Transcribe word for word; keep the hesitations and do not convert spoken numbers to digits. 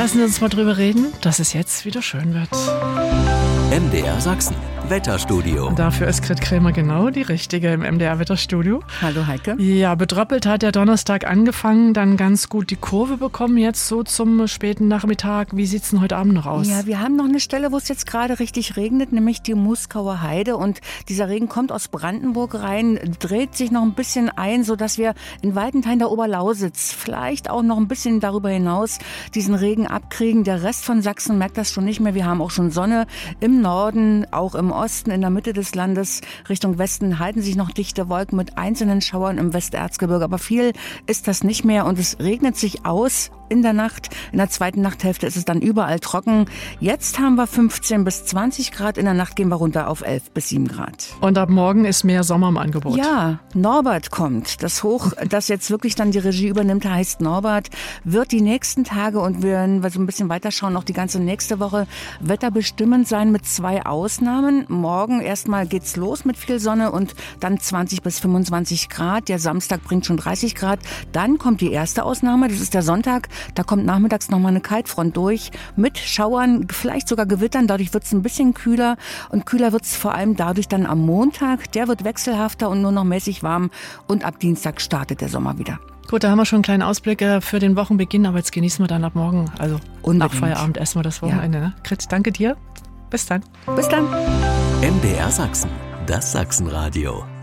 Lassen Sie uns mal drüber reden, dass es jetzt wieder schön wird. M D R Sachsen, Wetterstudio. Dafür ist Grit Krämer genau die Richtige im M D R Wetterstudio. Hallo Heike. Ja, betröppelt hat der Donnerstag angefangen, dann ganz gut die Kurve bekommen, jetzt so zum späten Nachmittag. Wie sieht es denn heute Abend noch aus? Ja, wir haben noch eine Stelle, wo es jetzt gerade richtig regnet, nämlich die Muskauer Heide. Und dieser Regen kommt aus Brandenburg rein, dreht sich noch ein bisschen ein, sodass wir in weiten Teilen der Oberlausitz, vielleicht auch noch ein bisschen darüber hinaus, diesen Regen abkriegen. Der Rest von Sachsen merkt das schon nicht mehr. Wir haben auch schon Sonne im Norden, auch im Osten, in der Mitte des Landes. Richtung Westen halten sich noch dichte Wolken mit einzelnen Schauern im Westerzgebirge. Aber viel ist das nicht mehr und es regnet sich aus in der Nacht. In der zweiten Nachthälfte ist es dann überall trocken. Jetzt haben wir fünfzehn bis zwanzig Grad. In der Nacht gehen wir runter auf elf bis sieben Grad. Und ab morgen ist mehr Sommer im Angebot. Ja, Norbert kommt. Das Hoch, das jetzt wirklich dann die Regie übernimmt, heißt Norbert, wird die nächsten Tage und wenn wir so ein bisschen weiterschauen, noch die ganze nächste Woche wetterbestimmend sein mit zwei Ausnahmen. Morgen erstmal geht's los mit viel Sonne und dann zwanzig bis fünfundzwanzig Grad. Der Samstag bringt schon dreißig Grad. Dann kommt die erste Ausnahme, das ist der Sonntag. Da kommt nachmittags nochmal eine Kaltfront durch mit Schauern, vielleicht sogar Gewittern. Dadurch wird es ein bisschen kühler und kühler wird es vor allem dadurch dann am Montag. Der wird wechselhafter und nur noch mäßig warm und ab Dienstag startet der Sommer wieder. Gut, da haben wir schon einen kleinen Ausblick für den Wochenbeginn, aber jetzt genießen wir dann ab morgen, also Unbedingt. Nach Feierabend essen wir das Wochenende. Ja. Ne? Grit, danke dir. Bis dann. Bis dann. M D R Sachsen, das Sachsenradio.